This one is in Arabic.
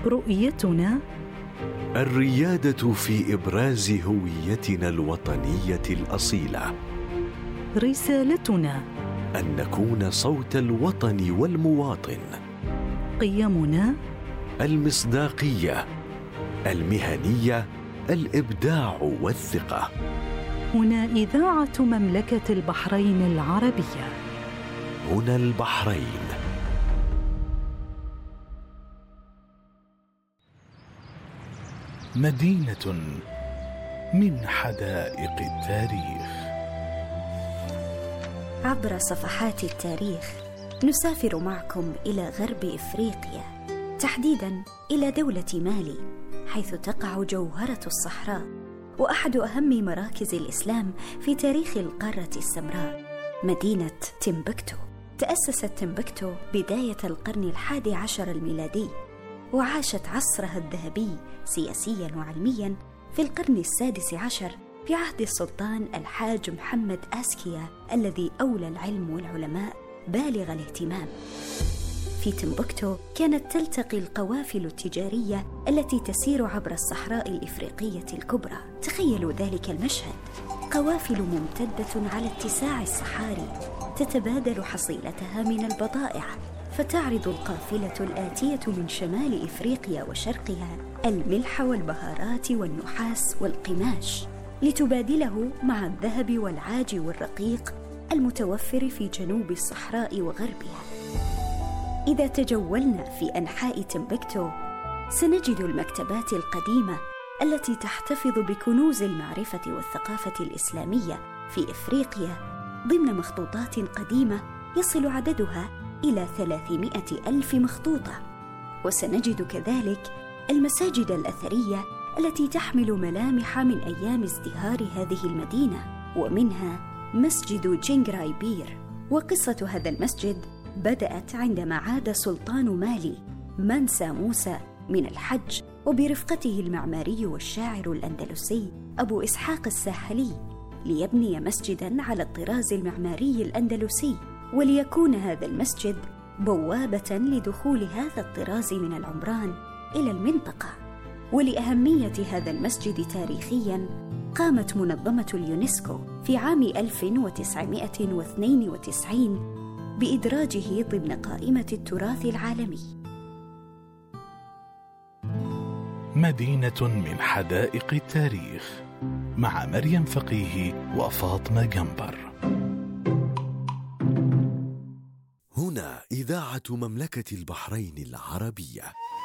رؤيتنا الريادة في إبراز هويتنا الوطنية الأصيلة. رسالتنا أن نكون صوت الوطن والمواطن. قيمنا المصداقية، المهنية، الإبداع والثقة. هنا إذاعة مملكة البحرين العربية. هنا البحرين. مدينة من حدائق التاريخ. عبر صفحات التاريخ نسافر معكم إلى غرب إفريقيا، تحديداً إلى دولة مالي، حيث تقع جوهرة الصحراء وأحد أهم مراكز الإسلام في تاريخ القارة السمراء، مدينة تمبكتو. تأسست تمبكتو بداية القرن 11 الميلادي، وعاشت عصرها الذهبي سياسياً وعلمياً في القرن 16 في عهد السلطان الحاج محمد آسكيا، الذي أولى العلم والعلماء بالغ الاهتمام. في تمبكتو كانت تلتقي القوافل التجارية التي تسير عبر الصحراء الإفريقية الكبرى. تخيلوا ذلك المشهد، قوافل ممتدة على اتساع الصحاري تتبادل حصيلتها من البضائع، فتعرض القافلة الآتية من شمال إفريقيا وشرقها الملح والبهارات والنحاس والقماش، لتبادله مع الذهب والعاج والرقيق المتوفر في جنوب الصحراء وغربها. إذا تجولنا في أنحاء تمبكتو سنجد المكتبات القديمة التي تحتفظ بكنوز المعرفة والثقافة الإسلامية في إفريقيا ضمن مخطوطات قديمة يصل عددها إلى 300,000 مخطوطة. وسنجد كذلك المساجد الأثرية التي تحمل ملامح من أيام ازدهار هذه المدينة، ومنها مسجد جينغراي بير. وقصة هذا المسجد بدأت عندما عاد سلطان مالي منسى موسى من الحج وبرفقته المعماري والشاعر الأندلسي أبو إسحاق الساحلي ليبني مسجداً على الطراز المعماري الأندلسي، وليكون هذا المسجد بوابة لدخول هذا الطراز من العمران إلى المنطقة. ولأهمية هذا المسجد تاريخياً قامت منظمة اليونسكو في عام 1992 بإدراجه ضمن قائمة التراث العالمي. مدينة من حدائق التاريخ مع مريم فقيه وفاطمة جنبر. هنا إذاعة مملكة البحرين العربية.